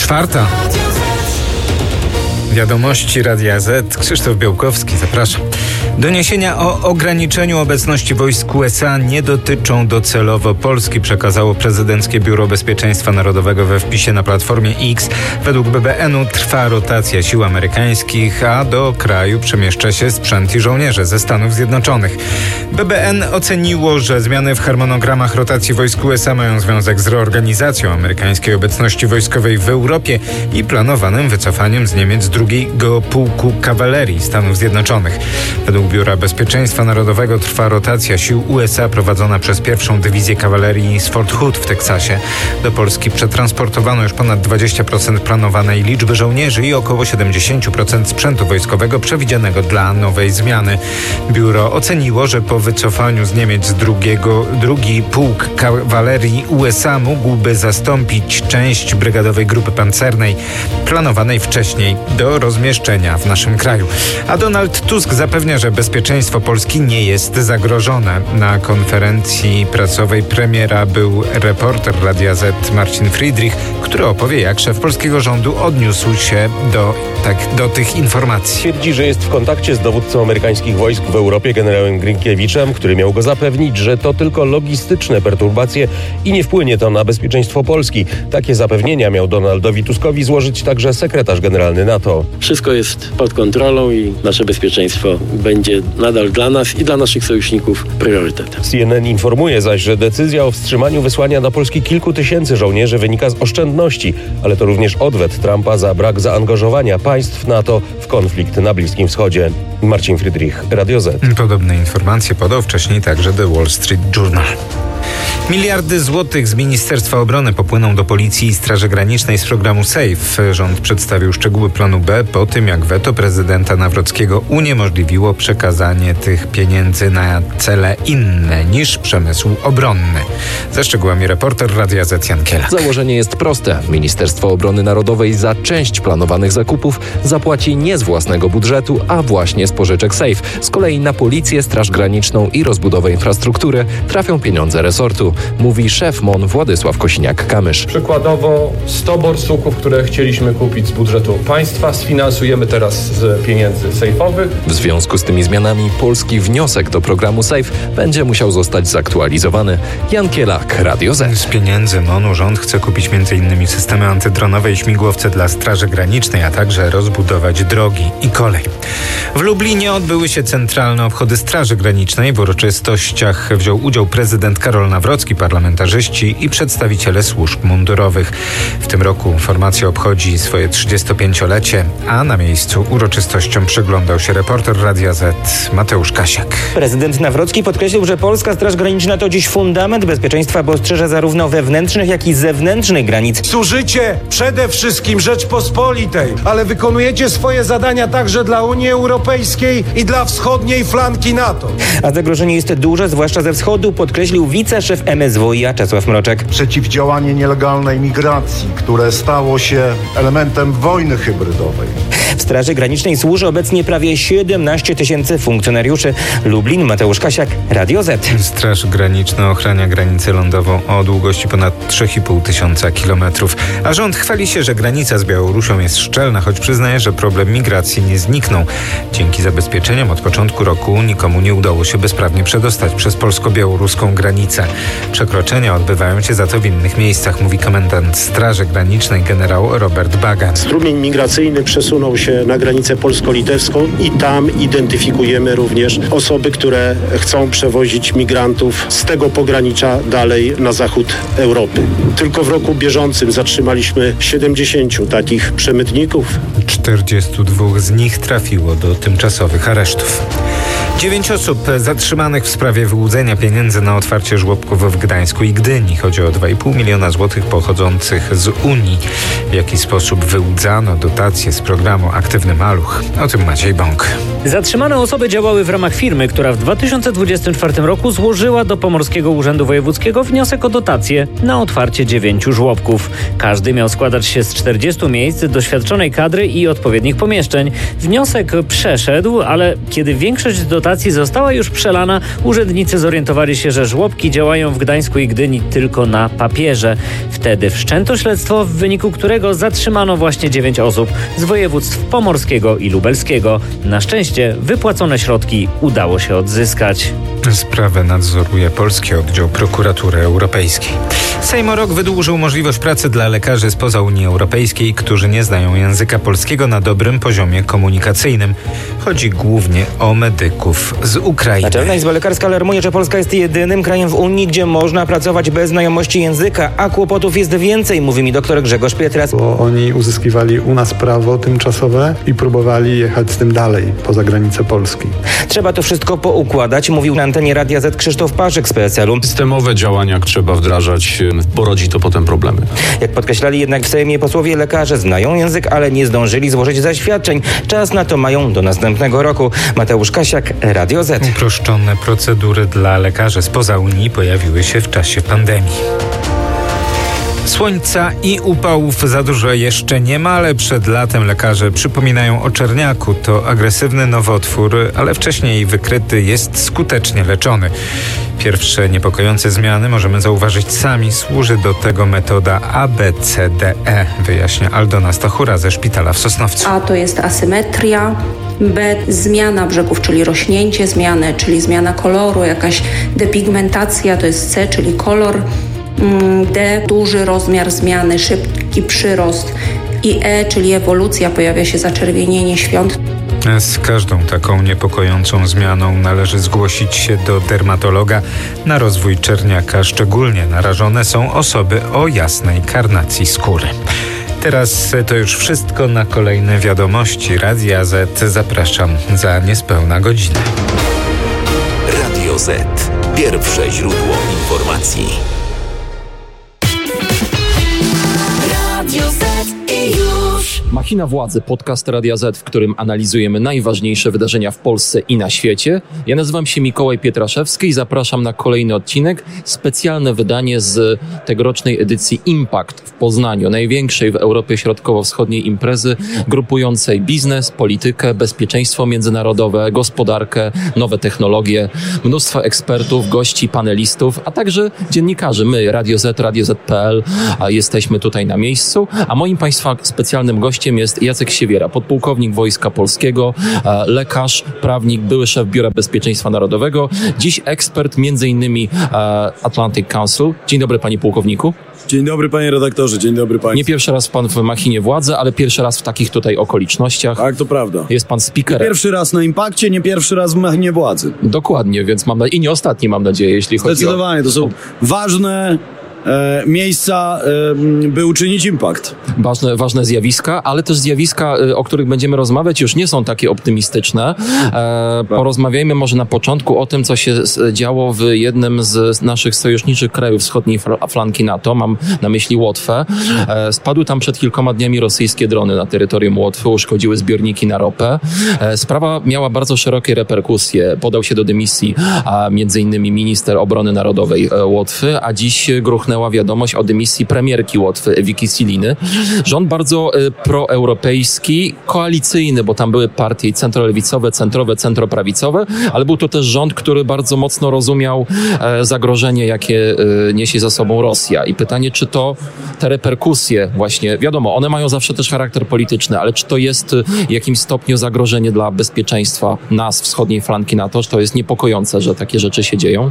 4. Wiadomości Radia Z. Krzysztof Białkowski, zapraszam. Doniesienia o ograniczeniu obecności wojsk USA nie dotyczą docelowo Polski, przekazało Prezydenckie Biuro Bezpieczeństwa Narodowego we wpisie na Platformie X. Według BBN-u trwa rotacja sił amerykańskich, a do kraju przemieszcza się sprzęt i żołnierze ze Stanów Zjednoczonych. BBN oceniło, że zmiany w harmonogramach rotacji wojsk USA mają związek z reorganizacją amerykańskiej obecności wojskowej w Europie i planowanym wycofaniem z Niemiec drugiego pułku kawalerii Stanów Zjednoczonych. Według Biura Bezpieczeństwa Narodowego trwa rotacja sił USA prowadzona przez pierwszą dywizję kawalerii z Fort Hood w Teksasie. Do Polski przetransportowano już ponad 20% planowanej liczby żołnierzy i około 70% sprzętu wojskowego przewidzianego dla nowej zmiany. Biuro oceniło, że po wycofaniu z Niemiec drugi pułk kawalerii USA mógłby zastąpić część brygadowej grupy pancernej planowanej wcześniej do rozmieszczenia w naszym kraju. A Donald Tusk zapewnia, że bezpieczeństwo Polski nie jest zagrożone. Na konferencji prasowej premiera był reporter Radia Z Marcin Friedrich, który opowie, jak szef polskiego rządu odniósł się do tych informacji. Twierdzi, że jest w kontakcie z dowódcą amerykańskich wojsk w Europie generałem Grinkiewiczem, który miał go zapewnić, że to tylko logistyczne perturbacje i nie wpłynie to na bezpieczeństwo Polski. Takie zapewnienia miał Donaldowi Tuskowi złożyć także sekretarz generalny NATO. Wszystko jest pod kontrolą i nasze bezpieczeństwo będzie nadal dla nas i dla naszych sojuszników priorytetem. CNN informuje zaś, że decyzja o wstrzymaniu wysłania do Polski kilku tysięcy żołnierzy wynika z oszczędności, ale to również odwet Trumpa za brak zaangażowania państw NATO w konflikt na Bliskim Wschodzie. Marcin Friedrich, Radio Z. Podobne informacje podał wcześniej także The Wall Street Journal. Miliardy złotych z Ministerstwa Obrony popłyną do Policji i Straży Granicznej z programu SAFE. Rząd przedstawił szczegóły planu B po tym, jak weto prezydenta Nawrockiego uniemożliwiło przekazanie tych pieniędzy na cele inne niż przemysł obronny. Ze szczegółami reporter Radia Z Jan Kielak. Założenie jest proste. Ministerstwo Obrony Narodowej za część planowanych zakupów zapłaci nie z własnego budżetu, a właśnie z pożyczek SAFE. Z kolei na Policję, Straż Graniczną i rozbudowę infrastruktury trafią pieniądze resortu, mówi szef MON Władysław Kosiniak-Kamysz. Przykładowo 100 borsuków, które chcieliśmy kupić z budżetu państwa, sfinansujemy teraz z pieniędzy sejfowych. W związku z tymi zmianami polski wniosek do programu SAFE będzie musiał zostać zaktualizowany. Jan Kielak, Radio Z. Z pieniędzy MON-u rząd chce kupić m.in. systemy antydronowe i śmigłowce dla Straży Granicznej, a także rozbudować drogi i kolej. W Lublinie odbyły się centralne obchody Straży Granicznej. W uroczystościach wziął udział prezydent Karol Nawrocki, parlamentarzyści i przedstawiciele służb mundurowych. W tym roku formacja obchodzi swoje 35-lecie, a na miejscu uroczystościom przyglądał się reporter Radia Z Mateusz Kasiak. Prezydent Nawrocki podkreślił, że Polska Straż Graniczna to dziś fundament bezpieczeństwa, bo strzeże zarówno wewnętrznych, jak i zewnętrznych granic. Służycie przede wszystkim Rzeczpospolitej, ale wykonujecie swoje zadania także dla Unii Europejskiej i dla wschodniej flanki NATO. A zagrożenie jest duże, zwłaszcza ze wschodu, podkreślił wiceszef MSWiA Czesław Mroczek. Przeciwdziałanie nielegalnej migracji, które stało się elementem wojny hybrydowej. W Straży Granicznej służy obecnie prawie 17 000 funkcjonariuszy. Lublin, Mateusz Kasiak, Radio Z. Straż Graniczna ochrania granicę lądową o długości ponad 3500 kilometrów. A rząd chwali się, że granica z Białorusią jest szczelna, choć przyznaje, że problem migracji nie zniknął. Dzięki zabezpieczeniom od początku roku nikomu nie udało się bezprawnie przedostać przez polsko-białoruską granicę. Przekroczenia odbywają się za to w innych miejscach, mówi komendant Straży Granicznej generał Robert Bagan. Strumień migracyjny przesunął się na granicę polsko-litewską i tam identyfikujemy również osoby, które chcą przewozić migrantów z tego pogranicza dalej na zachód Europy. Tylko w roku bieżącym zatrzymaliśmy 70 takich przemytników. 42 z nich trafiło do tymczasowych aresztów. 9 osób zatrzymanych w sprawie wyłudzenia pieniędzy na otwarcie żłobków w Gdańsku i Gdyni. Chodzi o 2,5 miliona złotych pochodzących z Unii. W jaki sposób wyłudzano dotacje z programu Aktywny Maluch? O tym Maciej Bąk. Zatrzymane osoby działały w ramach firmy, która w 2024 roku złożyła do Pomorskiego Urzędu Wojewódzkiego wniosek o dotację na otwarcie 9 żłobków. Każdy miał składać się z 40 miejsc, doświadczonej kadry i odpowiednich pomieszczeń. Wniosek przeszedł, ale kiedy większość dotacji dotacji została już przelana, urzędnicy zorientowali się, że żłobki działają w Gdańsku i Gdyni tylko na papierze. Wtedy wszczęto śledztwo, w wyniku którego zatrzymano właśnie 9 osób z województw pomorskiego i lubelskiego. Na szczęście wypłacone środki udało się odzyskać. Sprawę nadzoruje polski oddział Prokuratury Europejskiej. Sejm o rok wydłużył możliwość pracy dla lekarzy spoza Unii Europejskiej, którzy nie znają języka polskiego na dobrym poziomie komunikacyjnym. Chodzi głównie o medyków z Ukrainy. Naczelna Izba Lekarska alarmuje, że Polska jest jedynym krajem w Unii, gdzie można pracować bez znajomości języka, a kłopotów jest więcej, mówi mi dr Grzegorz Pietras. Bo oni uzyskiwali u nas prawo tymczasowe i próbowali jechać z tym dalej, poza granicę Polski. Trzeba to wszystko poukładać, mówił na antenie Radia Z Krzysztof Paszyk z PSL-u. Systemowe działania trzeba wdrażać, porodzi to potem problemy. Jak podkreślali jednak w Sejmie posłowie, lekarze znają język, ale nie zdążyli złożyć zaświadczeń. Czas na to mają do następnego roku. Mateusz Kasiak, Radio Z. Uproszczone procedury dla lekarzy spoza Unii pojawiły się w czasie pandemii. Słońca i upałów za dużo jeszcze nie ma, ale przed latem lekarze przypominają o czerniaku. To agresywny nowotwór, ale wcześniej wykryty, jest skutecznie leczony. Pierwsze niepokojące zmiany możemy zauważyć sami. Służy do tego metoda ABCDE, wyjaśnia Aldona Stachura ze szpitala w Sosnowcu. A to jest asymetria, B zmiana brzegów, czyli rośnięcie zmiany, czyli zmiana koloru, jakaś depigmentacja, to jest C, czyli kolor, D duży rozmiar zmiany, szybki przyrost i E, czyli ewolucja, pojawia się zaczerwienienie świąt. Z każdą taką niepokojącą zmianą należy zgłosić się do dermatologa. Na rozwój czerniaka szczególnie narażone są osoby o jasnej karnacji skóry. Teraz to już wszystko. Na kolejne wiadomości Radia Z zapraszam za niespełna godzinę. Radio Z. Pierwsze źródło informacji. Machina Władzy, podcast Radia Z, w którym analizujemy najważniejsze wydarzenia w Polsce i na świecie. Ja nazywam się Mikołaj Pietraszewski i zapraszam na kolejny odcinek. Specjalne wydanie z tegorocznej edycji Impact w Poznaniu, największej w Europie Środkowo-Wschodniej imprezy grupującej biznes, politykę, bezpieczeństwo międzynarodowe, gospodarkę, nowe technologie, mnóstwo ekspertów, gości, panelistów, a także dziennikarzy. My, Radio Z, Radio Z.pl, jesteśmy tutaj na miejscu, a moim Państwa specjalnym gościem jest Jacek Siewiera, podpułkownik Wojska Polskiego, lekarz, prawnik, były szef Biura Bezpieczeństwa Narodowego, dziś ekspert m.in. Atlantic Council. Dzień dobry, panie pułkowniku. Dzień dobry, panie redaktorze, dzień dobry państwu. Nie pierwszy raz pan w Machinie Władzy, ale pierwszy raz w takich tutaj okolicznościach. Tak, to prawda. Jest pan speakerem. Nie pierwszy raz na Impakcie, nie pierwszy raz w Machinie Władzy. Dokładnie, więc i nie ostatni, mam nadzieję, jeśli chodzi o... Zdecydowanie, to są ważne miejsca, by uczynić impact. Ważne zjawiska, ale też zjawiska, o których będziemy rozmawiać, już nie są takie optymistyczne. Porozmawiajmy może na początku o tym, co się działo w jednym z naszych sojuszniczych krajów wschodniej flanki NATO. Mam na myśli Łotwę. Spadły tam przed kilkoma dniami rosyjskie drony na terytorium Łotwy, uszkodziły zbiorniki na ropę. Sprawa miała bardzo szerokie reperkusje. Podał się do dymisji między innymi minister obrony narodowej Łotwy, a dziś gruchnęła wiadomość o dymisji premierki Łotwy, Ewiki Siliny. Rząd bardzo proeuropejski, koalicyjny, bo tam były partie centrolewicowe, centrowe, centroprawicowe, ale był to też rząd, który bardzo mocno rozumiał zagrożenie, jakie niesie za sobą Rosja. I pytanie, czy to te reperkusje właśnie, wiadomo, one mają zawsze też charakter polityczny, ale czy to jest w jakimś stopniu zagrożenie dla bezpieczeństwa nas, wschodniej flanki NATO? Czy to jest niepokojące, że takie rzeczy się dzieją?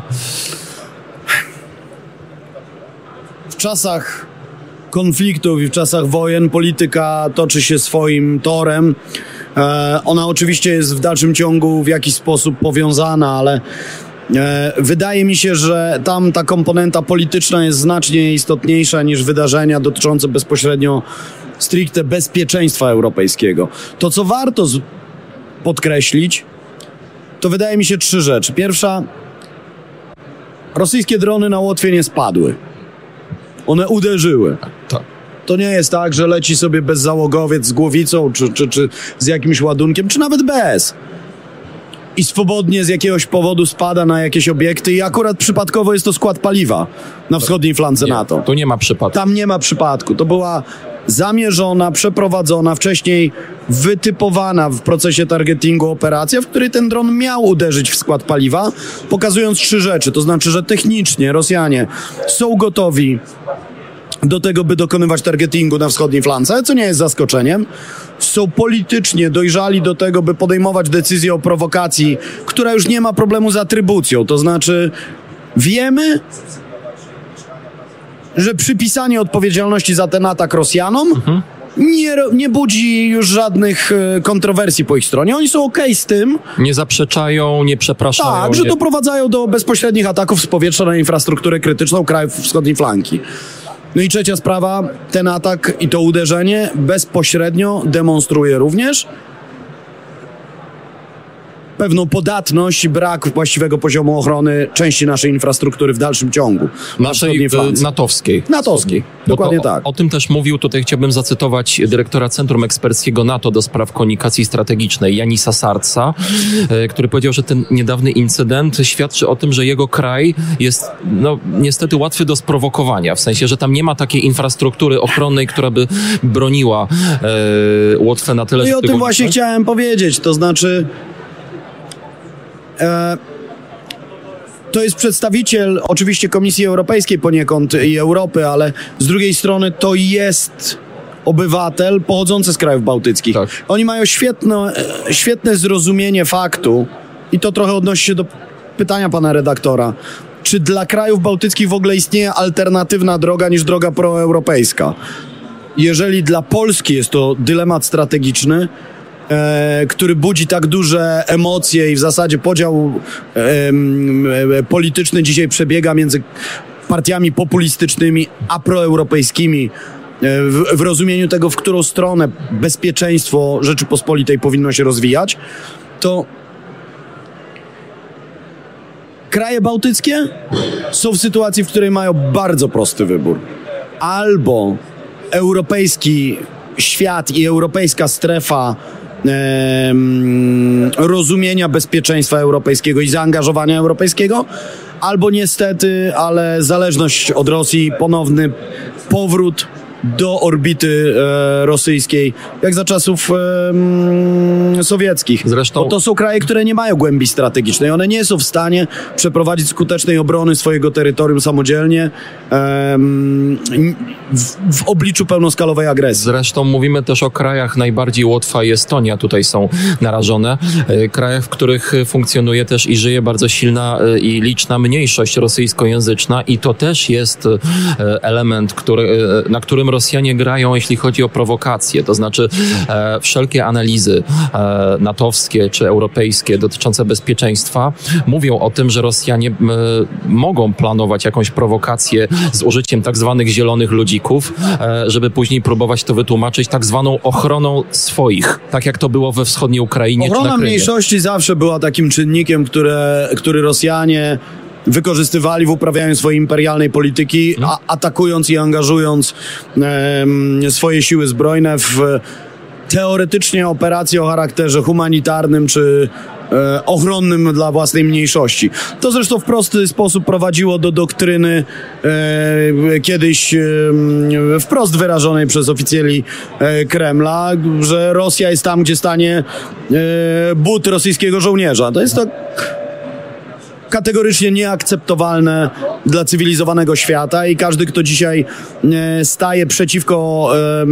W czasach konfliktów i w czasach wojen polityka toczy się swoim torem. Ona oczywiście jest w dalszym ciągu w jakiś sposób powiązana, ale wydaje mi się, że tam ta komponenta polityczna jest znacznie istotniejsza niż wydarzenia dotyczące bezpośrednio stricte bezpieczeństwa europejskiego. To, co warto podkreślić, to wydaje mi się 3 rzeczy. Pierwsza, rosyjskie drony na Łotwie nie spadły. One uderzyły. To nie jest tak, że leci sobie bezzałogowiec z głowicą, czy z jakimś ładunkiem, czy nawet bez. I swobodnie z jakiegoś powodu spada na jakieś obiekty i akurat przypadkowo jest to skład paliwa na wschodniej flance NATO. Tu nie ma przypadku. Tam nie ma przypadku. To była zamierzona, przeprowadzona, wcześniej wytypowana w procesie targetingu operacja, w której ten dron miał uderzyć w skład paliwa, pokazując 3 rzeczy. To znaczy, że technicznie Rosjanie są gotowi do tego, by dokonywać targetingu na wschodniej flance, co nie jest zaskoczeniem. Są politycznie dojrzali do tego, by podejmować decyzję o prowokacji, która już nie ma problemu z atrybucją. To znaczy, wiemy, że przypisanie odpowiedzialności za ten atak Rosjanom nie budzi już żadnych kontrowersji po ich stronie. Oni są okej z tym. Nie zaprzeczają, nie przepraszają. Tak, że doprowadzają do bezpośrednich ataków z powietrza na infrastrukturę krytyczną krajów wschodniej flanki. No i trzecia sprawa, ten atak i to uderzenie bezpośrednio demonstruje również pewną podatność i brak właściwego poziomu ochrony części naszej infrastruktury w dalszym ciągu. Naszej natowskiej. Natowskiej, dokładnie tak. O tym też mówił, tutaj chciałbym zacytować dyrektora Centrum Eksperckiego NATO do spraw komunikacji strategicznej, Janisa Sarca, który powiedział, że ten niedawny incydent świadczy o tym, że jego kraj jest niestety łatwy do sprowokowania, w sensie, że tam nie ma takiej infrastruktury ochronnej, która by broniła Łotwę na tyle... No i o tym właśnie chciałem powiedzieć, to znaczy... To jest przedstawiciel oczywiście Komisji Europejskiej poniekąd i Europy, ale z drugiej strony to jest obywatel pochodzący z krajów bałtyckich. Tak. Oni mają świetne zrozumienie faktu i to trochę odnosi się do pytania pana redaktora. Czy dla krajów bałtyckich w ogóle istnieje alternatywna droga niż droga proeuropejska? Jeżeli dla Polski jest to dylemat strategiczny, który budzi tak duże emocje i w zasadzie podział polityczny dzisiaj przebiega między partiami populistycznymi a proeuropejskimi w rozumieniu tego, w którą stronę bezpieczeństwo Rzeczypospolitej powinno się rozwijać, to kraje bałtyckie są w sytuacji, w której mają bardzo prosty wybór. Albo europejski świat i europejska strefa rozumienia bezpieczeństwa europejskiego i zaangażowania europejskiego, albo niestety, ale zależność od Rosji, ponowny powrót do orbity rosyjskiej, jak za czasów sowieckich. Zresztą... Bo to są kraje, które nie mają głębi strategicznej. One nie są w stanie przeprowadzić skutecznej obrony swojego terytorium samodzielnie w obliczu pełnoskalowej agresji. Zresztą mówimy też o krajach, najbardziej Łotwa i Estonia tutaj są narażone. Krajach, w których funkcjonuje też i żyje bardzo silna i liczna mniejszość rosyjskojęzyczna i to też jest element, na którym Rosjanie grają, jeśli chodzi o prowokacje. To znaczy wszelkie analizy natowskie czy europejskie dotyczące bezpieczeństwa mówią o tym, że Rosjanie mogą planować jakąś prowokację z użyciem tak zwanych zielonych ludzików, żeby później próbować to wytłumaczyć tak zwaną ochroną swoich. Tak jak to było we wschodniej Ukrainie. Ochrona mniejszości zawsze była takim czynnikiem, który Rosjanie wykorzystywali w uprawianiu swojej imperialnej polityki, atakując i angażując swoje siły zbrojne w teoretycznie operacje o charakterze humanitarnym czy ochronnym dla własnej mniejszości. To zresztą w prosty sposób prowadziło do doktryny kiedyś wprost wyrażonej przez oficjeli Kremla, że Rosja jest tam, gdzie stanie but rosyjskiego żołnierza. To jest to kategorycznie nieakceptowalne dla cywilizowanego świata i każdy, kto dzisiaj staje przeciwko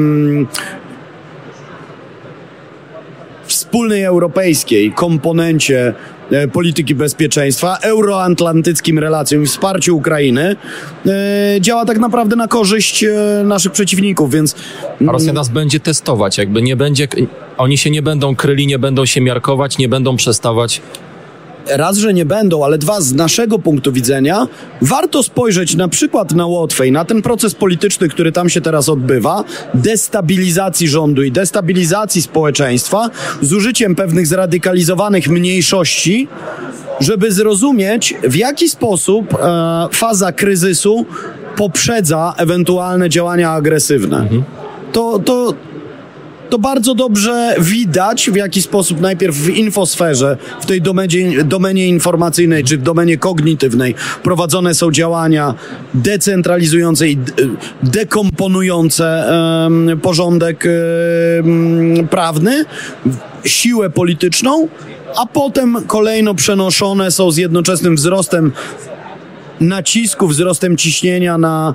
wspólnej europejskiej komponencie polityki bezpieczeństwa, euroatlantyckim relacjom i wsparciu Ukrainy, działa tak naprawdę na korzyść naszych przeciwników, więc... A Rosja nas będzie testować, jakby nie będzie... Oni się nie będą kryli, nie będą się miarkować, nie będą przestawać... Raz, że nie będą, ale dwa, z naszego punktu widzenia warto spojrzeć na przykład na Łotwę i na ten proces polityczny, który tam się teraz odbywa, destabilizacji rządu i destabilizacji społeczeństwa z użyciem pewnych zradykalizowanych mniejszości, żeby zrozumieć, w jaki sposób faza kryzysu poprzedza ewentualne działania agresywne. to bardzo dobrze widać, w jaki sposób najpierw w infosferze, w tej domenie informacyjnej czy w domenie kognitywnej prowadzone są działania decentralizujące i dekomponujące porządek prawny, siłę polityczną, a potem kolejno przenoszone są z jednoczesnym wzrostem nacisku, wzrostem ciśnienia na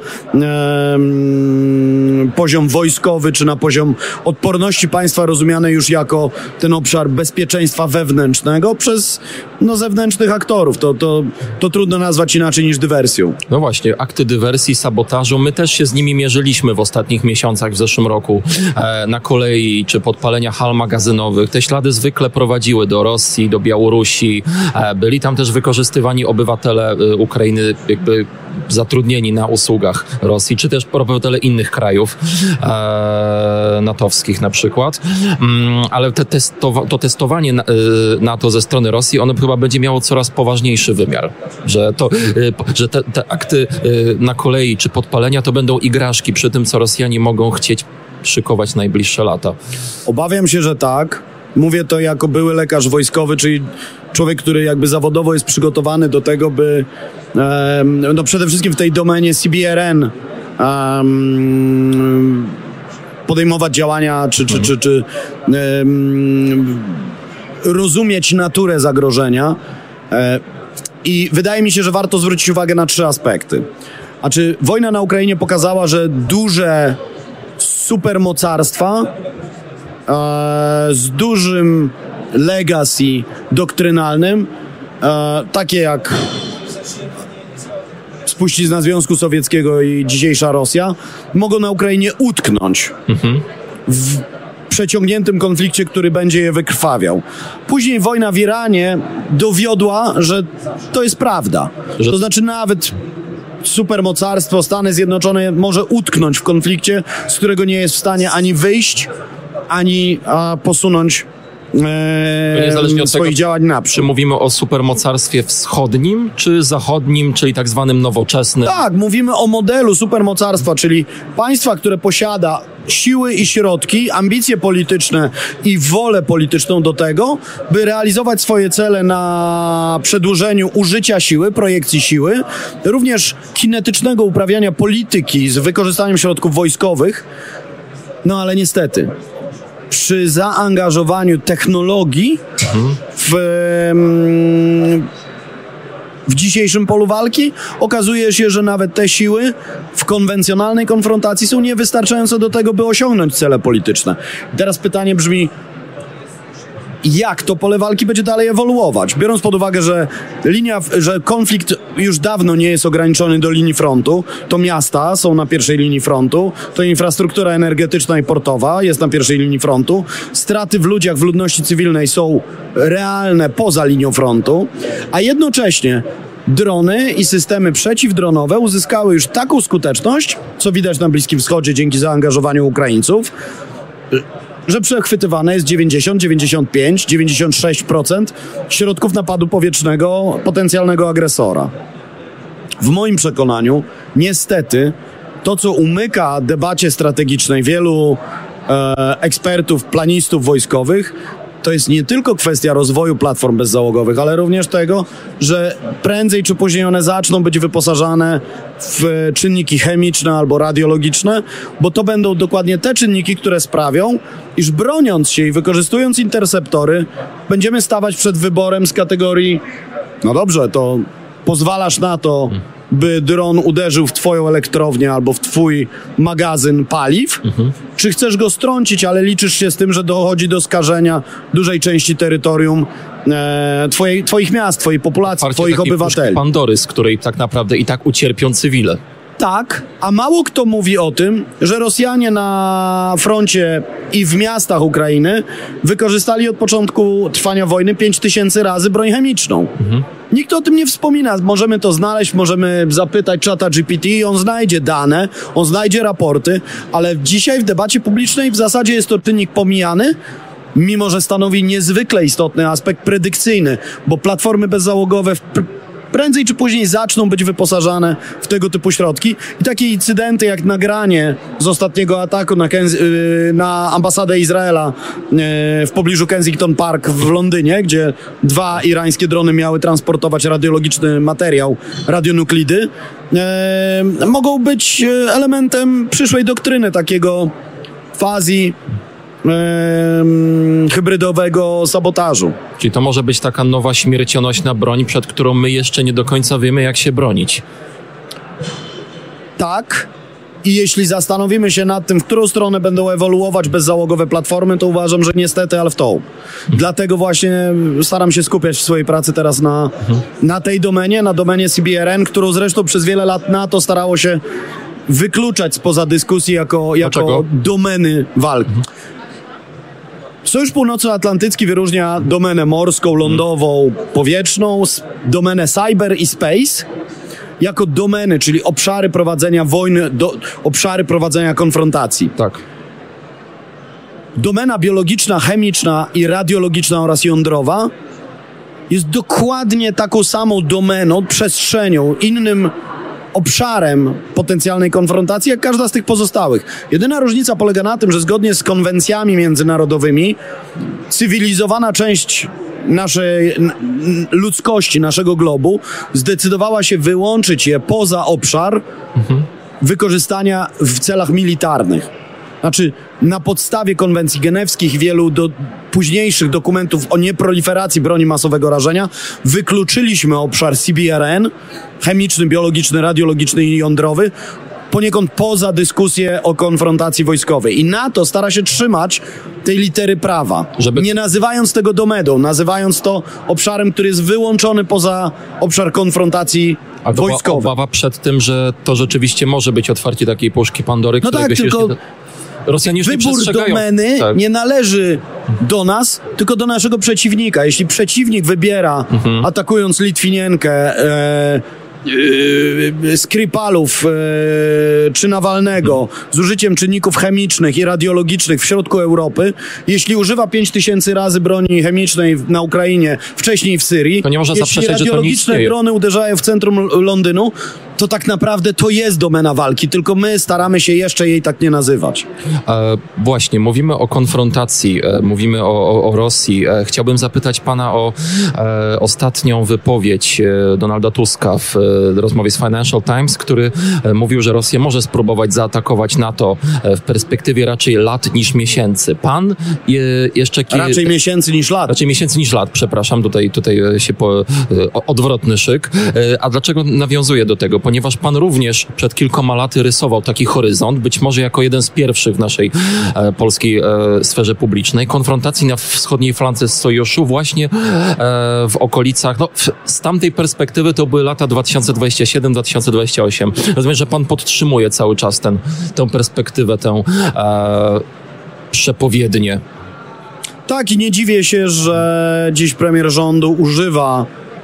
poziom wojskowy, czy na poziom odporności państwa rozumiane już jako ten obszar bezpieczeństwa wewnętrznego przez zewnętrznych aktorów. To trudno nazwać inaczej niż dywersją. No właśnie, akty dywersji, sabotażu, my też się z nimi mierzyliśmy w ostatnich miesiącach, w zeszłym roku na kolei, czy podpalenia hal magazynowych. Te ślady zwykle prowadziły do Rosji, do Białorusi. Byli tam też wykorzystywani obywatele Ukrainy, jakby zatrudnieni na usługach Rosji, czy też obywatele innych krajów natowskich na przykład. Ale to testowanie NATO ze strony Rosji, ono chyba będzie miało coraz poważniejszy wymiar. Że te akty na kolei czy podpalenia to będą igraszki przy tym, co Rosjanie mogą chcieć szykować najbliższe lata. Obawiam się, że tak. Mówię to jako były lekarz wojskowy, czyli człowiek, który jakby zawodowo jest przygotowany do tego, by przede wszystkim w tej domenie CBRN podejmować działania, czy rozumieć naturę zagrożenia. I wydaje mi się, że warto zwrócić uwagę na 3 aspekty. Wojna na Ukrainie pokazała, że duże supermocarstwa z dużym legacy doktrynalnym, takie jak spuścizna Związku Sowieckiego i dzisiejsza Rosja, mogą na Ukrainie utknąć w przeciągniętym konflikcie, który będzie je wykrwawiał. Później wojna w Iranie dowiodła, że to jest prawda. To znaczy nawet supermocarstwo, Stany Zjednoczone może utknąć w konflikcie, z którego nie jest w stanie ani wyjść, ani posunąć niezależnie od swoich działań naprzód. Czy mówimy o supermocarstwie wschodnim, czy zachodnim, czyli tak zwanym nowoczesnym? Tak, mówimy o modelu supermocarstwa, czyli państwa, które posiada siły i środki, ambicje polityczne i wolę polityczną do tego, by realizować swoje cele na przedłużeniu użycia siły, projekcji siły, również kinetycznego uprawiania polityki z wykorzystaniem środków wojskowych. No ale niestety przy zaangażowaniu technologii w dzisiejszym polu walki okazuje się, że nawet te siły w konwencjonalnej konfrontacji są niewystarczające do tego, by osiągnąć cele polityczne. Teraz pytanie brzmi, jak to pole walki będzie dalej ewoluować? Biorąc pod uwagę, że konflikt już dawno nie jest ograniczony do linii frontu, to miasta są na pierwszej linii frontu, to infrastruktura energetyczna i portowa jest na pierwszej linii frontu, straty w ludziach, w ludności cywilnej są realne poza linią frontu, a jednocześnie drony i systemy przeciwdronowe uzyskały już taką skuteczność, co widać na Bliskim Wschodzie dzięki zaangażowaniu Ukraińców, że przechwytywane jest 90, 95, 96% środków napadu powietrznego potencjalnego agresora. W moim przekonaniu, niestety, to co umyka debacie strategicznej wielu ekspertów, planistów wojskowych, to jest nie tylko kwestia rozwoju platform bezzałogowych, ale również tego, że prędzej czy później one zaczną być wyposażane w czynniki chemiczne albo radiologiczne, bo to będą dokładnie te czynniki, które sprawią, iż broniąc się i wykorzystując interceptory, będziemy stawać przed wyborem z kategorii no dobrze, to pozwalasz na to, by dron uderzył w twoją elektrownię albo w twój magazyn paliw, czy chcesz go strącić, ale liczysz się z tym, że dochodzi do skażenia dużej części terytorium twoich miast, twojej populacji, twoich obywateli. Pandory, z której tak naprawdę i tak ucierpią cywile. Tak, a mało kto mówi o tym, że Rosjanie na froncie i w miastach Ukrainy wykorzystali od początku trwania wojny 5000 razy broń chemiczną. Nikt o tym nie wspomina. Możemy to znaleźć, możemy zapytać czata GPT i on znajdzie dane, on znajdzie raporty, ale dzisiaj w debacie publicznej w zasadzie jest to czynnik pomijany, mimo że stanowi niezwykle istotny aspekt predykcyjny, bo platformy bezzałogowe prędzej czy później zaczną być wyposażane w tego typu środki. I takie incydenty jak nagranie z ostatniego ataku na ambasadę Izraela w pobliżu Kensington Park w Londynie, gdzie 2 irańskie drony miały transportować radiologiczny materiał, radionuklidy, mogą być elementem przyszłej doktryny takiego quasi hybrydowego sabotażu. Czyli to może być taka nowa śmiercionośna broń, przed którą my jeszcze nie do końca wiemy, jak się bronić. Tak. I jeśli zastanowimy się nad tym, w którą stronę będą ewoluować bezzałogowe platformy, to uważam, że niestety, ale w tą. Dlatego właśnie staram się skupiać w swojej pracy teraz na tej domenie, na domenie CBRN, którą zresztą przez wiele lat NATO starało się wykluczać spoza dyskusji jako domeny walki. Sojusz Północnoatlantycki wyróżnia domenę morską, lądową, powietrzną, domenę cyber i space jako domeny, czyli obszary prowadzenia wojny, obszary prowadzenia konfrontacji. Tak. Domena biologiczna, chemiczna i radiologiczna oraz jądrowa jest dokładnie taką samą domeną, przestrzenią, innym obszarem potencjalnej konfrontacji, jak każda z tych pozostałych. Jedyna różnica polega na tym, że zgodnie z konwencjami międzynarodowymi cywilizowana część naszej ludzkości, naszego globu zdecydowała się wyłączyć je poza obszar wykorzystania w celach militarnych. Znaczy, na podstawie konwencji genewskich i wielu późniejszych dokumentów o nieproliferacji broni masowego rażenia wykluczyliśmy obszar CBRN, chemiczny, biologiczny, radiologiczny i jądrowy, poniekąd poza dyskusję o konfrontacji wojskowej. I NATO stara się trzymać tej litery prawa, nie nazywając tego domeną, nazywając to obszarem, który jest wyłączony poza obszar konfrontacji wojskowej. Obawa przed tym, że to rzeczywiście może być otwarcie takiej puszki Pandory, no tak, tylko Rosjanie wybór domeny nie należy do nas, tylko do naszego przeciwnika. Jeśli przeciwnik wybiera, atakując Litwinienkę, Skripalów czy Nawalnego z użyciem czynników chemicznych i radiologicznych w środku Europy, jeśli używa 5000 razy broni chemicznej na Ukrainie, wcześniej w Syrii, to nie można jeśli zaprzeczać, radiologiczne drony uderzają w centrum Londynu, to tak naprawdę to jest domena walki, tylko my staramy się jeszcze jej tak nie nazywać. Właśnie, mówimy o konfrontacji, mówimy o Rosji. Chciałbym zapytać pana o ostatnią wypowiedź Donalda Tuska w rozmowie z Financial Times, który mówił, że Rosja może spróbować zaatakować NATO w perspektywie raczej lat niż miesięcy. Pan jeszcze... Raczej miesięcy niż lat. Raczej miesięcy niż lat, przepraszam, tutaj się odwrotny szyk. A dlaczego nawiązuję do tego? Ponieważ pan również przed kilkoma laty rysował taki horyzont, być może jako jeden z pierwszych w naszej polskiej sferze publicznej, konfrontacji na wschodniej flance z sojuszu właśnie w okolicach, z tamtej perspektywy to były lata 2027-2028. Rozumiem, że pan podtrzymuje cały czas tę perspektywę, tę przepowiednię. Tak, i nie dziwię się, że dziś premier rządu używa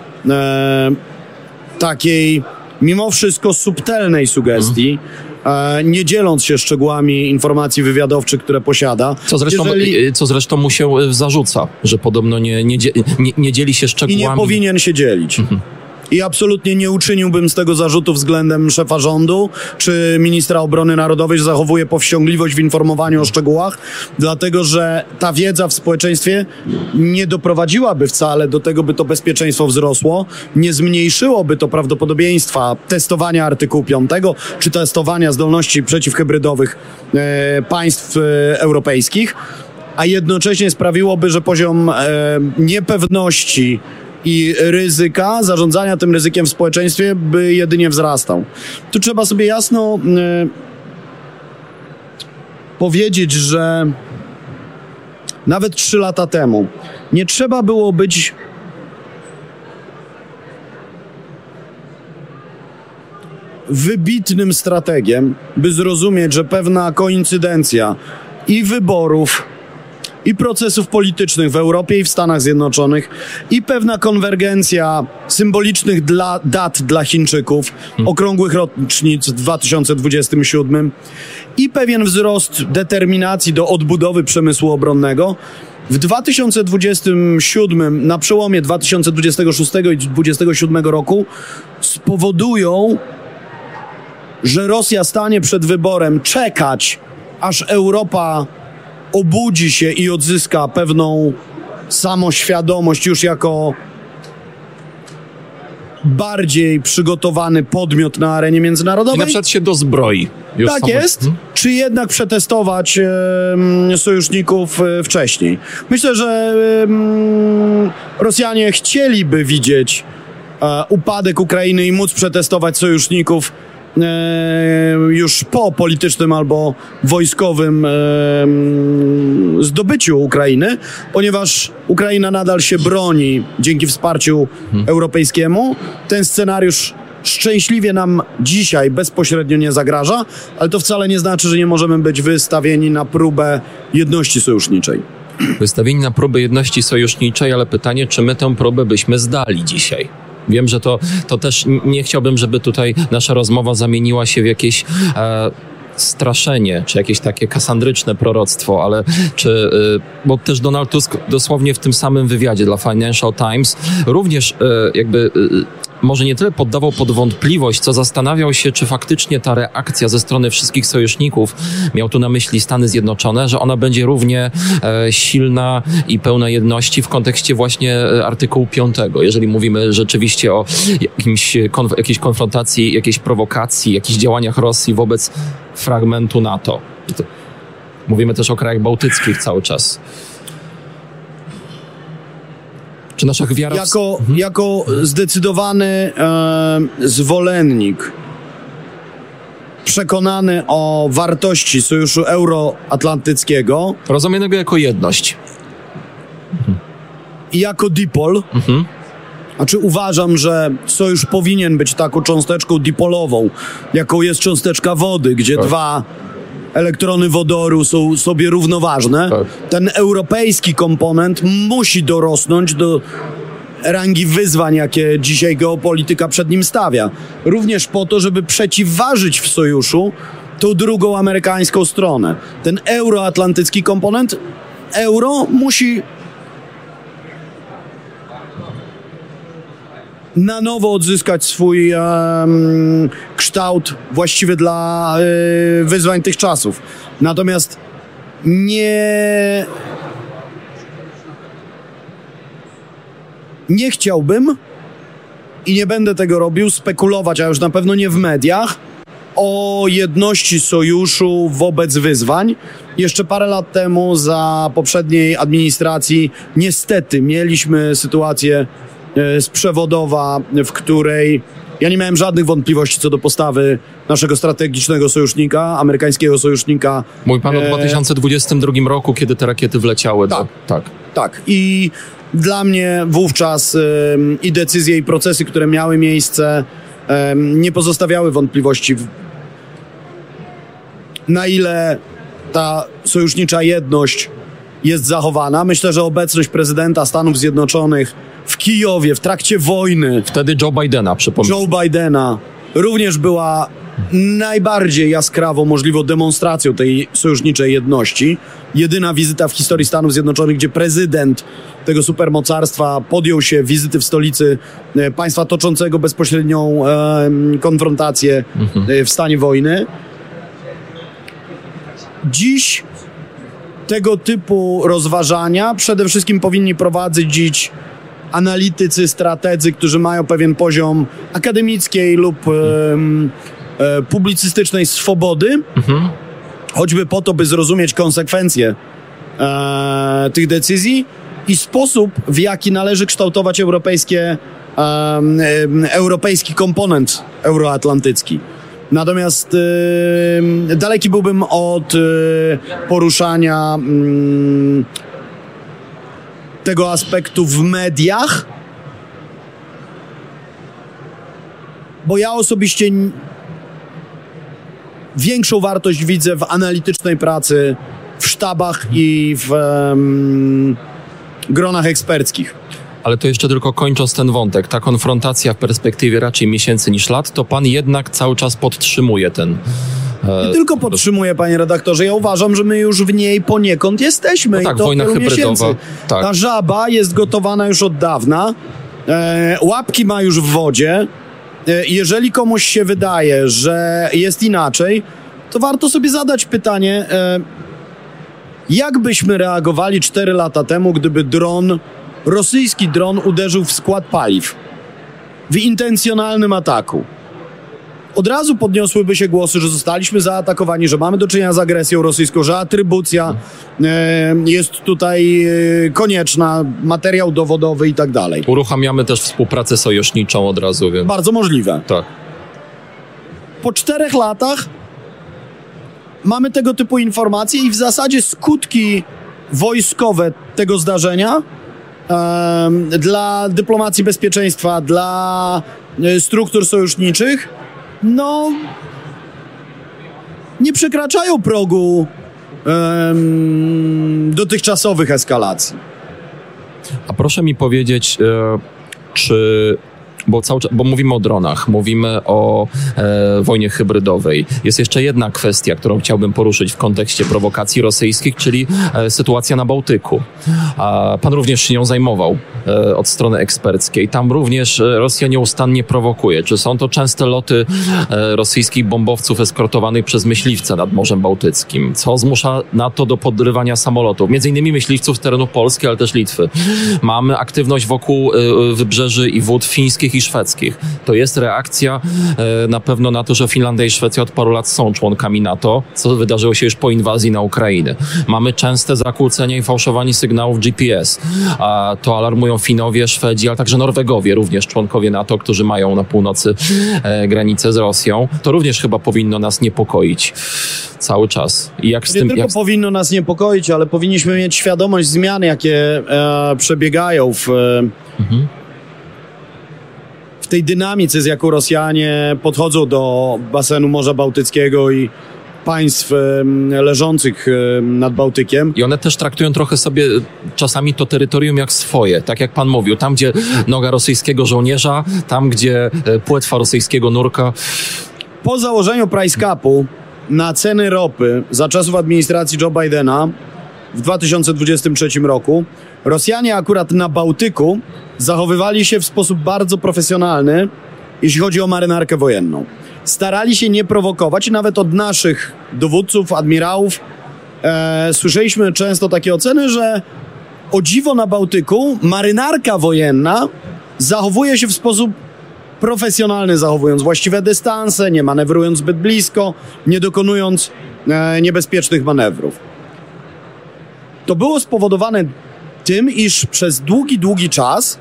takiej mimo wszystko subtelnej sugestii, nie dzieląc się szczegółami informacji wywiadowczych, które posiada. Co zresztą mu się zarzuca, że podobno nie dzieli się szczegółami. I nie powinien się dzielić. I absolutnie nie uczyniłbym z tego zarzutu względem szefa rządu czy ministra obrony narodowej, że zachowuje powściągliwość w informowaniu o szczegółach, dlatego że ta wiedza w społeczeństwie nie doprowadziłaby wcale do tego, by to bezpieczeństwo wzrosło, nie zmniejszyłoby to prawdopodobieństwa testowania artykułu 5 czy testowania zdolności przeciwhybrydowych państw europejskich, a jednocześnie sprawiłoby, że poziom niepewności i ryzyka, zarządzania tym ryzykiem w społeczeństwie by jedynie wzrastał. Tu trzeba sobie jasno powiedzieć, że nawet 3 lata temu nie trzeba było być wybitnym strategiem, by zrozumieć, że pewna koincydencja i wyborów, i procesów politycznych w Europie i w Stanach Zjednoczonych, i pewna konwergencja symbolicznych dat dla Chińczyków, okrągłych rocznic w 2027, i pewien wzrost determinacji do odbudowy przemysłu obronnego w 2027, na przełomie 2026 i 2027 roku spowodują, że Rosja stanie przed wyborem czekać, aż Europa obudzi się i odzyska pewną samoświadomość już jako bardziej przygotowany podmiot na arenie międzynarodowej. I na przykład się dozbroi. Już tak jest. Czy jednak przetestować sojuszników wcześniej? Myślę, że Rosjanie chcieliby widzieć upadek Ukrainy i móc przetestować sojuszników już po politycznym albo wojskowym zdobyciu Ukrainy, ponieważ Ukraina nadal się broni dzięki wsparciu europejskiemu. Ten scenariusz szczęśliwie nam dzisiaj bezpośrednio nie zagraża, ale to wcale nie znaczy, że nie możemy być wystawieni na próbę jedności sojuszniczej. Wystawieni na próbę jedności sojuszniczej, ale pytanie, czy my tę próbę byśmy zdali dzisiaj? Wiem, że to też nie chciałbym, żeby tutaj nasza rozmowa zamieniła się w jakieś straszenie, czy jakieś takie kasandryczne proroctwo, ale bo też Donald Tusk dosłownie w tym samym wywiadzie dla Financial Times również może nie tyle poddawał pod wątpliwość, co zastanawiał się, czy faktycznie ta reakcja ze strony wszystkich sojuszników, miał tu na myśli Stany Zjednoczone, że ona będzie równie silna i pełna jedności w kontekście właśnie artykułu 5. Jeżeli mówimy rzeczywiście o jakiejś konfrontacji, jakiejś prowokacji, jakichś działaniach Rosji wobec fragmentu NATO. Mówimy też o krajach bałtyckich cały czas. Czy nasza wiara... Jako zdecydowany zwolennik, przekonany o wartości Sojuszu Euroatlantyckiego... Rozumianego jako jedność. I jako dipol. Znaczy uważam, że sojusz powinien być taką cząsteczką dipolową, jaką jest cząsteczka wody, gdzie dwa elektrony wodoru są sobie równoważne. Ten europejski komponent musi dorosnąć do rangi wyzwań, jakie dzisiaj geopolityka przed nim stawia. Również po to, żeby przeciwważyć w sojuszu tą drugą amerykańską stronę. Ten euroatlantycki komponent musi na nowo odzyskać swój kształt właściwy dla wyzwań tych czasów. Natomiast nie chciałbym i nie będę tego robił, spekulować, a już na pewno nie w mediach, o jedności sojuszu wobec wyzwań. Jeszcze parę lat temu za poprzedniej administracji niestety mieliśmy sytuację z Przewodowa, w której ja nie miałem żadnych wątpliwości co do postawy naszego strategicznego sojusznika, amerykańskiego sojusznika. Mówi pan o 2022 roku, kiedy te rakiety wleciały. Tak. I dla mnie wówczas i decyzje, i procesy, które miały miejsce, nie pozostawiały wątpliwości, na ile ta sojusznicza jedność jest zachowana. Myślę, że obecność prezydenta Stanów Zjednoczonych w Kijowie w trakcie wojny, wtedy Joe Bidena również była najbardziej jaskrawą możliwą demonstracją tej sojuszniczej jedności. Jedyna wizyta w historii Stanów Zjednoczonych, gdzie prezydent tego supermocarstwa podjął się wizyty w stolicy państwa toczącego bezpośrednią konfrontację w stanie wojny. Dziś tego typu rozważania przede wszystkim powinni prowadzić analitycy, strategzy, którzy mają pewien poziom akademickiej lub publicystycznej swobody, choćby po to, by zrozumieć konsekwencje tych decyzji i sposób, w jaki należy kształtować europejski komponent euroatlantycki. Natomiast daleki byłbym od poruszania tego aspektu w mediach, bo ja osobiście większą wartość widzę w analitycznej pracy w sztabach i w gronach eksperckich. Ale to jeszcze tylko kończąc ten wątek, ta konfrontacja w perspektywie raczej miesięcy niż lat, to pan jednak cały czas podtrzymuje ten Nie tylko podtrzymuję, panie redaktorze, ja uważam, że my już w niej poniekąd jesteśmy. No tak, i to wojna hybrydowa. Tak. Ta żaba jest gotowana już od dawna. Łapki ma już w wodzie. Jeżeli komuś się wydaje, że jest inaczej, to warto sobie zadać pytanie, jak byśmy reagowali 4 lata temu, gdyby rosyjski dron uderzył w skład paliw w intencjonalnym ataku. Od razu podniosłyby się głosy, że zostaliśmy zaatakowani, że mamy do czynienia z agresją rosyjską, że atrybucja jest tutaj konieczna, materiał dowodowy i tak dalej. Uruchamiamy też współpracę sojuszniczą od razu, więc... Bardzo możliwe. Tak. Po 4 latach mamy tego typu informacje i w zasadzie skutki wojskowe tego zdarzenia dla dyplomacji bezpieczeństwa, dla struktur sojuszniczych, no nie przekraczają progu dotychczasowych eskalacji. A proszę mi powiedzieć, czy... Bo mówimy o dronach, mówimy o wojnie hybrydowej. Jest jeszcze jedna kwestia, którą chciałbym poruszyć w kontekście prowokacji rosyjskich, czyli sytuacja na Bałtyku. Pan również się nią zajmował od strony eksperckiej. Tam również Rosja nieustannie prowokuje. Czy są to częste loty rosyjskich bombowców eskortowanych przez myśliwce nad Morzem Bałtyckim? Co zmusza NATO do podrywania samolotów? Między innymi myśliwców z terenu Polski, ale też Litwy. Mamy aktywność wokół wybrzeży i wód fińskich i szwedzkich. To jest reakcja na pewno na to, że Finlandia i Szwecja od paru lat są członkami NATO, co wydarzyło się już po inwazji na Ukrainę. Mamy częste zakłócenia i fałszowanie sygnałów GPS. To alarmują Finowie, Szwedzi, ale także Norwegowie, również członkowie NATO, którzy mają na północy granicę z Rosją. To również chyba powinno nas niepokoić cały czas. I jak z tym, tylko powinno nas niepokoić, ale powinniśmy mieć świadomość zmian, jakie przebiegają w tej dynamice, z jaką Rosjanie podchodzą do basenu Morza Bałtyckiego i państw leżących nad Bałtykiem. I one też traktują trochę sobie czasami to terytorium jak swoje, tak jak pan mówił. Tam, gdzie noga rosyjskiego żołnierza, tam, gdzie płetwa rosyjskiego nurka. Po założeniu price capu na ceny ropy za czasów administracji Joe Bidena w 2023 roku Rosjanie akurat na Bałtyku zachowywali się w sposób bardzo profesjonalny, jeśli chodzi o marynarkę wojenną. Starali się nie prowokować i nawet od naszych dowódców, admirałów słyszeliśmy często takie oceny, że o dziwo na Bałtyku marynarka wojenna zachowuje się w sposób profesjonalny, zachowując właściwe dystanse, nie manewrując zbyt blisko, nie dokonując niebezpiecznych manewrów. To było spowodowane tym, iż przez długi czas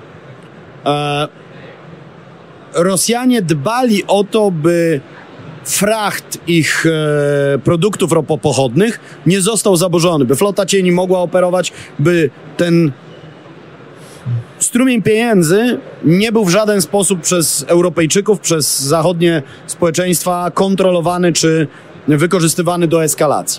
Rosjanie dbali o to, by fracht ich produktów ropopochodnych nie został zaburzony, by flota cieni mogła operować, by ten strumień pieniędzy nie był w żaden sposób przez Europejczyków, przez zachodnie społeczeństwa kontrolowany czy wykorzystywany do eskalacji.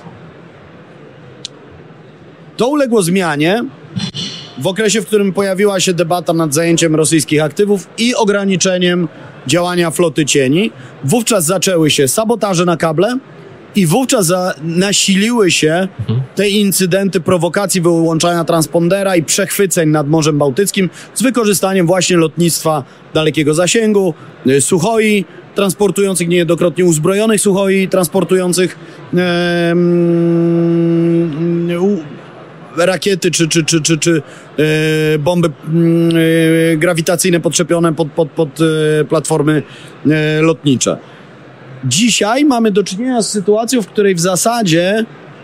To uległo zmianie w okresie, w którym pojawiła się debata nad zajęciem rosyjskich aktywów i ograniczeniem działania floty cieni. Wówczas zaczęły się sabotaże na kable i wówczas nasiliły się te incydenty prowokacji, wyłączania transpondera i przechwyceń nad Morzem Bałtyckim z wykorzystaniem właśnie lotnictwa dalekiego zasięgu, Suchoi, transportujących niejednokrotnie uzbrojonych Suchoi, transportujących rakiety czy bomby grawitacyjne podczepione pod platformy lotnicze. Dzisiaj mamy do czynienia z sytuacją, w której w zasadzie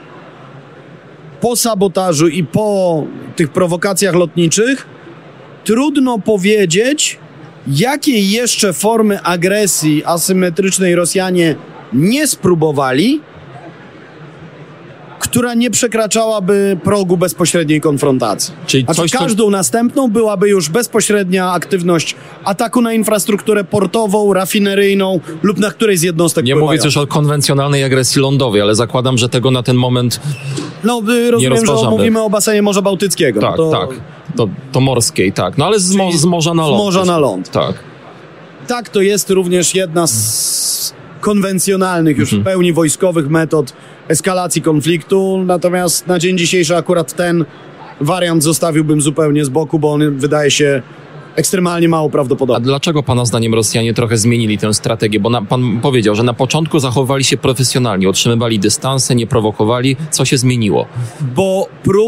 po sabotażu i po tych prowokacjach lotniczych trudno powiedzieć, jakie jeszcze formy agresji asymetrycznej Rosjanie nie spróbowali, która nie przekraczałaby progu bezpośredniej konfrontacji. Czyli każdą następną byłaby już bezpośrednia aktywność ataku na infrastrukturę portową, rafineryjną lub na którejś z jednostek nie mówię już o konwencjonalnej agresji lądowej, ale zakładam, że tego na ten moment rozumiem, że mówimy o basenie Morza Bałtyckiego. Tak, tak. To morskiej, tak. No ale z morza na ląd. Z morza na ląd. Tak. Tak, to jest również jedna z konwencjonalnych, już w pełni wojskowych metod eskalacji konfliktu. Natomiast na dzień dzisiejszy akurat ten wariant zostawiłbym zupełnie z boku, bo on wydaje się ekstremalnie mało prawdopodobny. A dlaczego pana zdaniem Rosjanie trochę zmienili tę strategię? Bo pan powiedział, że na początku zachowywali się profesjonalnie, utrzymywali dystanse, nie prowokowali. Co się zmieniło? Bo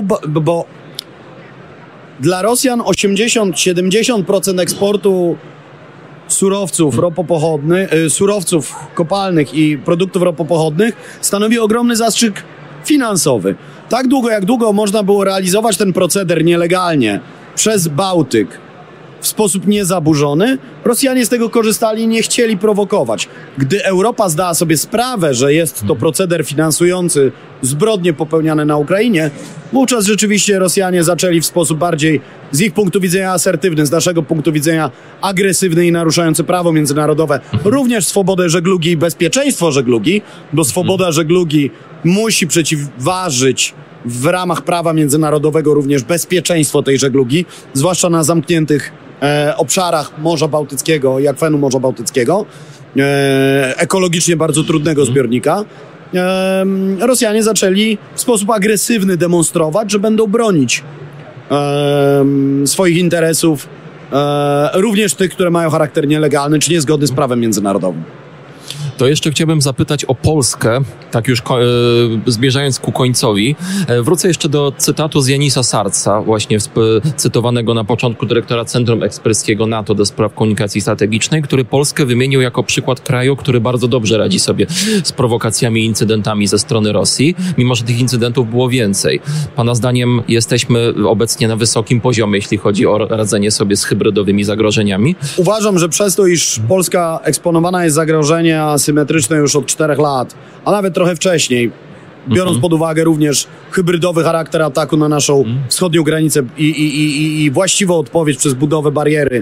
dla Rosjan 80-70% eksportu surowców surowców kopalnych i produktów ropopochodnych stanowi ogromny zastrzyk finansowy. Tak długo, jak długo można było realizować ten proceder nielegalnie przez Bałtyk w sposób niezaburzony, Rosjanie z tego korzystali i nie chcieli prowokować. Gdy Europa zdała sobie sprawę, że jest to proceder finansujący zbrodnie popełniane na Ukrainie, wówczas rzeczywiście Rosjanie zaczęli w sposób bardziej z ich punktu widzenia asertywny, z naszego punktu widzenia agresywny i naruszający prawo międzynarodowe, również swobodę żeglugi i bezpieczeństwo żeglugi, bo swoboda żeglugi musi przeciwważyć w ramach prawa międzynarodowego również bezpieczeństwo tej żeglugi, zwłaszcza na zamkniętych obszarach Morza Bałtyckiego i akwenu Morza Bałtyckiego, ekologicznie bardzo trudnego zbiornika. Rosjanie zaczęli w sposób agresywny demonstrować, że będą bronić swoich interesów, również tych, które mają charakter nielegalny czy niezgodny z prawem międzynarodowym. To jeszcze chciałbym zapytać o Polskę, tak już zmierzając ku końcowi. Wrócę jeszcze do cytatu z Janisa Sarca, właśnie cytowanego na początku dyrektora Centrum Eksperckiego NATO do spraw komunikacji strategicznej, który Polskę wymienił jako przykład kraju, który bardzo dobrze radzi sobie z prowokacjami i incydentami ze strony Rosji, mimo że tych incydentów było więcej. Pana zdaniem jesteśmy obecnie na wysokim poziomie, jeśli chodzi o radzenie sobie z hybrydowymi zagrożeniami? Uważam, że przez to, iż Polska eksponowana jest zagrożenie asymetryczne już od 4 lat, a nawet trochę wcześniej, biorąc pod uwagę również hybrydowy charakter ataku na naszą wschodnią granicę i właściwą odpowiedź przez budowę bariery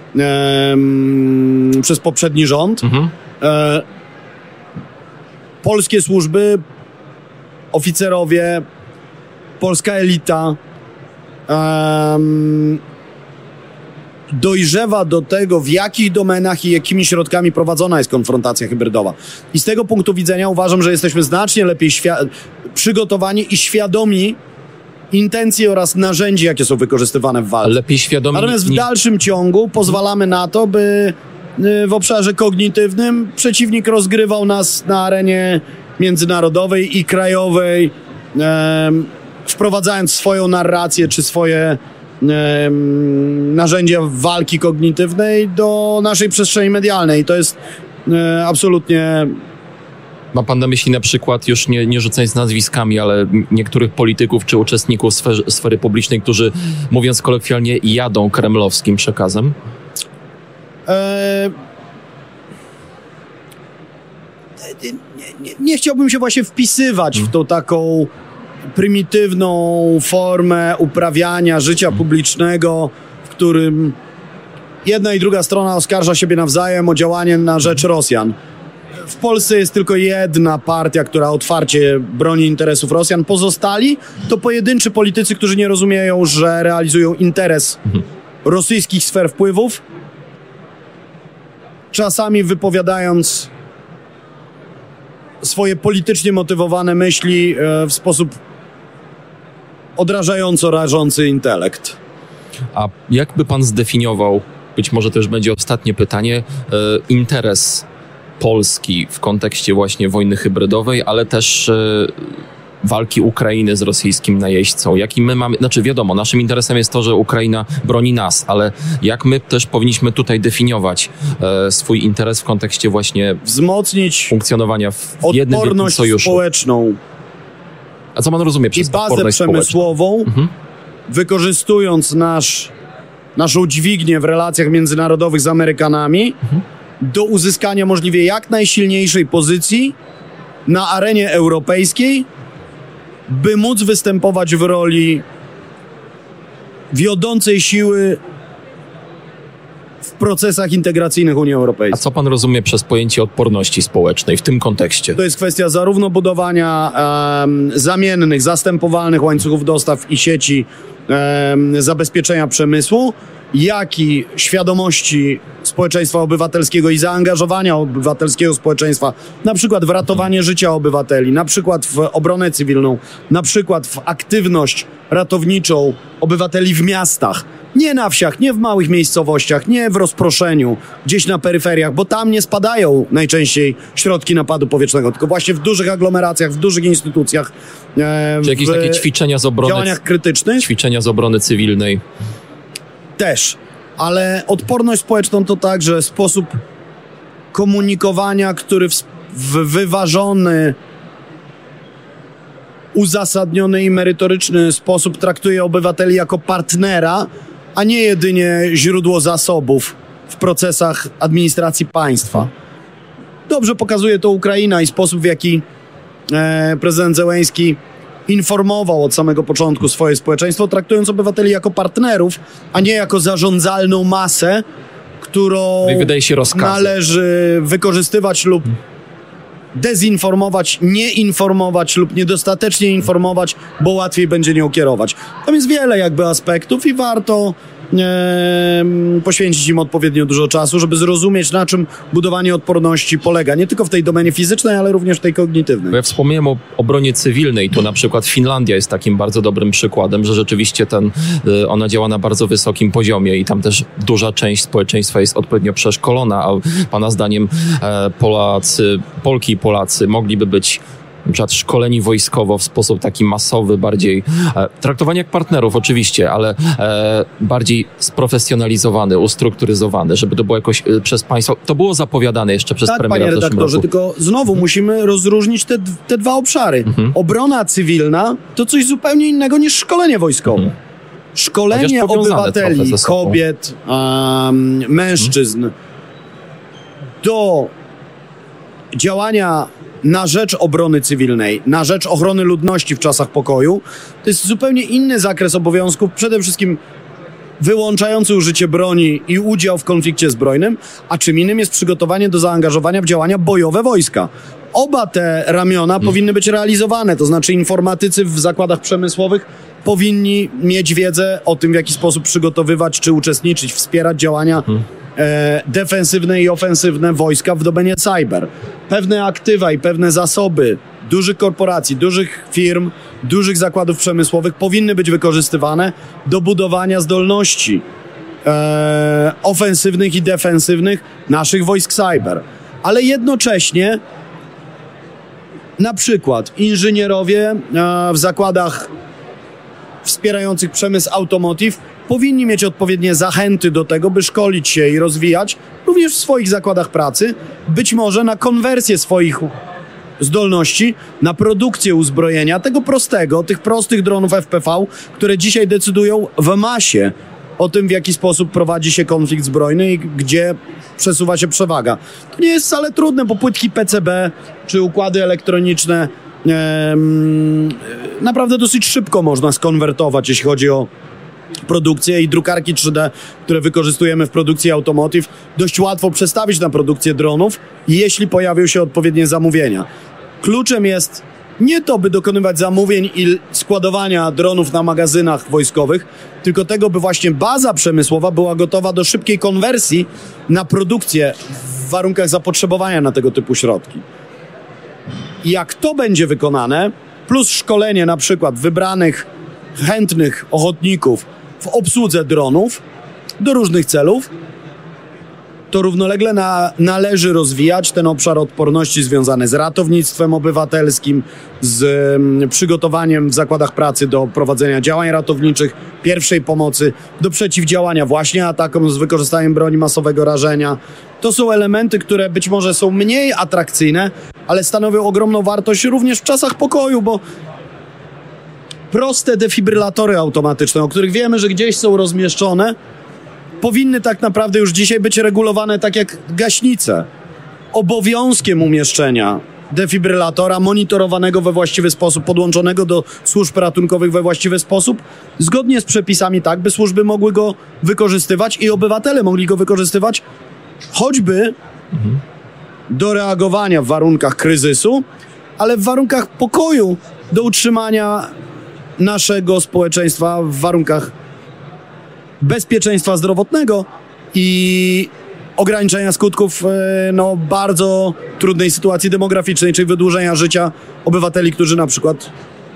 przez poprzedni rząd, polskie służby, oficerowie, polska elita dojrzewa do tego, w jakich domenach i jakimi środkami prowadzona jest konfrontacja hybrydowa. I z tego punktu widzenia uważam, że jesteśmy znacznie lepiej przygotowani i świadomi intencji oraz narzędzi, jakie są wykorzystywane w walce. Lepiej świadomi. Natomiast w dalszym ciągu pozwalamy na to, by w obszarze kognitywnym przeciwnik rozgrywał nas na arenie międzynarodowej i krajowej, wprowadzając swoją narrację czy swoje narzędzia walki kognitywnej do naszej przestrzeni medialnej. To jest absolutnie... Ma pan na myśli na przykład, już nie rzucając nazwiskami, ale niektórych polityków czy uczestników sfery publicznej, którzy, mówiąc kolokwialnie, jadą kremlowskim przekazem? Nie chciałbym się właśnie wpisywać w tą taką prymitywną formę uprawiania życia publicznego, w którym jedna i druga strona oskarża siebie nawzajem o działanie na rzecz Rosjan. W Polsce jest tylko jedna partia, która otwarcie broni interesów Rosjan. Pozostali to pojedynczy politycy, którzy nie rozumieją, że realizują interes rosyjskich sfer wpływów, czasami wypowiadając swoje politycznie motywowane myśli w sposób odrażająco rażący intelekt. A jakby pan zdefiniował, być może to już będzie ostatnie pytanie, interes Polski w kontekście właśnie wojny hybrydowej, ale też walki Ukrainy z rosyjskim najeźdźcą? Jaki my mamy, znaczy wiadomo, naszym interesem jest to, że Ukraina broni nas, ale jak my też powinniśmy tutaj definiować swój interes w kontekście właśnie wzmocnić funkcjonowania w jednym odporność sojuszu społeczną. A co pan rozumie przez i bazę przemysłową, wykorzystując naszą dźwignię w relacjach międzynarodowych z Amerykanami do uzyskania możliwie jak najsilniejszej pozycji na arenie europejskiej, by móc występować w roli wiodącej siły w procesach integracyjnych Unii Europejskiej. A co pan rozumie przez pojęcie odporności społecznej w tym kontekście? To jest kwestia zarówno budowania zamiennych, zastępowalnych łańcuchów dostaw i sieci zabezpieczenia przemysłu, jak i świadomości społeczeństwa obywatelskiego i zaangażowania obywatelskiego społeczeństwa, na przykład w ratowanie życia obywateli, na przykład w obronę cywilną, na przykład w aktywność ratowniczą obywateli w miastach, nie na wsiach, nie w małych miejscowościach, nie w rozproszeniu, gdzieś na peryferiach, bo tam nie spadają najczęściej środki napadu powietrznego, tylko właśnie w dużych aglomeracjach, w dużych instytucjach. Czy jakieś takie ćwiczenia z obrony, działaniach krytycznych? Ćwiczenia z obrony cywilnej. Też, ale odporność społeczną to także sposób komunikowania, który w wyważony, uzasadniony i merytoryczny sposób traktuje obywateli jako partnera, a nie jedynie źródło zasobów w procesach administracji państwa. Dobrze pokazuje to Ukraina i sposób, w jaki prezydent Zełenski informował od samego początku swoje społeczeństwo, traktując obywateli jako partnerów, a nie jako zarządzalną masę, którą wydaje się rozkazy należy wykorzystywać lub dezinformować, nie informować lub niedostatecznie informować, bo łatwiej będzie nią kierować. Tam jest wiele jakby aspektów i warto poświęcić im odpowiednio dużo czasu, żeby zrozumieć, na czym budowanie odporności polega. Nie tylko w tej domenie fizycznej, ale również w tej kognitywnej. Bo ja wspomniałem o obronie cywilnej. Tu na przykład Finlandia jest takim bardzo dobrym przykładem, że rzeczywiście ona działa na bardzo wysokim poziomie i tam też duża część społeczeństwa jest odpowiednio przeszkolona, a pana zdaniem Polki i Polacy mogliby być na przykład szkoleni wojskowo w sposób taki masowy, bardziej traktowani jak partnerów oczywiście, ale bardziej sprofesjonalizowany, ustrukturyzowany, żeby to było jakoś przez państwo, to było zapowiadane jeszcze przez premiera panie w zeszłym redaktorze, roku. tylko znowu musimy rozróżnić te dwa obszary. Obrona cywilna to coś zupełnie innego niż szkolenie wojskowe. Szkolenie obywateli, kobiet, mężczyzn do działania na rzecz obrony cywilnej, na rzecz ochrony ludności w czasach pokoju, to jest zupełnie inny zakres obowiązków, przede wszystkim wyłączający użycie broni i udział w konflikcie zbrojnym, a czym innym jest przygotowanie do zaangażowania w działania bojowe wojska. Oba te ramiona powinny być realizowane, to znaczy informatycy w zakładach przemysłowych powinni mieć wiedzę o tym, w jaki sposób przygotowywać czy uczestniczyć, wspierać działania defensywne i ofensywne wojska w domenie cyber. Pewne aktywa i pewne zasoby dużych korporacji, dużych firm, dużych zakładów przemysłowych powinny być wykorzystywane do budowania zdolności ofensywnych i defensywnych naszych wojsk cyber. Ale jednocześnie na przykład inżynierowie w zakładach wspierających przemysł automotive powinni mieć odpowiednie zachęty do tego, by szkolić się i rozwijać również w swoich zakładach pracy, być może na konwersję swoich zdolności, na produkcję uzbrojenia, tego prostego, tych prostych dronów FPV, które dzisiaj decydują w masie o tym, w jaki sposób prowadzi się konflikt zbrojny i gdzie przesuwa się przewaga. To nie jest wcale trudne, bo płytki PCB czy układy elektroniczne naprawdę dosyć szybko można skonwertować, jeśli chodzi o produkcję, i drukarki 3D, które wykorzystujemy w produkcji automotive, dość łatwo przestawić na produkcję dronów, jeśli pojawią się odpowiednie zamówienia. Kluczem jest nie to, by dokonywać zamówień i składowania dronów na magazynach wojskowych, tylko tego, by właśnie baza przemysłowa była gotowa do szybkiej konwersji na produkcję w warunkach zapotrzebowania na tego typu środki. I jak to będzie wykonane, plus szkolenie na przykład wybranych chętnych ochotników w obsłudze dronów do różnych celów, to równolegle należy rozwijać ten obszar odporności związany z ratownictwem obywatelskim, z przygotowaniem w zakładach pracy do prowadzenia działań ratowniczych, pierwszej pomocy, do przeciwdziałania właśnie atakom z wykorzystaniem broni masowego rażenia. To są elementy, które być może są mniej atrakcyjne, ale stanowią ogromną wartość również w czasach pokoju, bo proste defibrylatory automatyczne, o których wiemy, że gdzieś są rozmieszczone, powinny tak naprawdę już dzisiaj być regulowane tak jak gaśnice. Obowiązkiem umieszczenia defibrylatora monitorowanego we właściwy sposób, podłączonego do służb ratunkowych we właściwy sposób, zgodnie z przepisami, tak by służby mogły go wykorzystywać i obywatele mogli go wykorzystywać choćby do reagowania w warunkach kryzysu, ale w warunkach pokoju do utrzymania naszego społeczeństwa w warunkach bezpieczeństwa zdrowotnego i ograniczenia skutków bardzo trudnej sytuacji demograficznej, czyli wydłużenia życia obywateli, którzy na przykład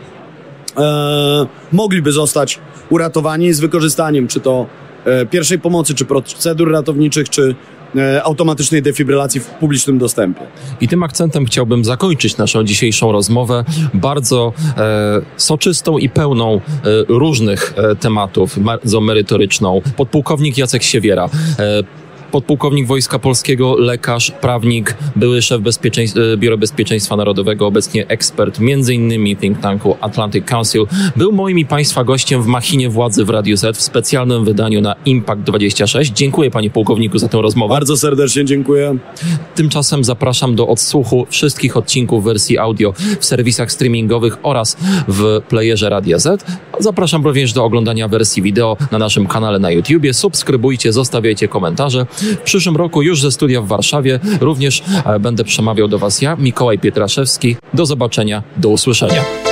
mogliby zostać uratowani z wykorzystaniem czy to pierwszej pomocy, czy procedur ratowniczych, czy automatycznej defibrylacji w publicznym dostępie. I tym akcentem chciałbym zakończyć naszą dzisiejszą rozmowę, bardzo soczystą i pełną różnych tematów, bardzo merytoryczną. Podpułkownik Jacek Siewiera, podpułkownik Wojska Polskiego, lekarz, prawnik, były szef Biura Bezpieczeństwa Narodowego, obecnie ekspert m.in. think tanku Atlantic Council. Był moim i Państwa gościem w machinie władzy w Radiu Z w specjalnym wydaniu na Impact 26. Dziękuję panie pułkowniku za tę rozmowę. Bardzo serdecznie dziękuję. Tymczasem zapraszam do odsłuchu wszystkich odcinków wersji audio w serwisach streamingowych oraz w playerze Radia Z. Zapraszam również do oglądania wersji wideo na naszym kanale na YouTubie. Subskrybujcie, zostawiajcie komentarze. W przyszłym roku już ze studia w Warszawie również będę przemawiał do Was ja, Mikołaj Pietraszewski. Do zobaczenia, do usłyszenia.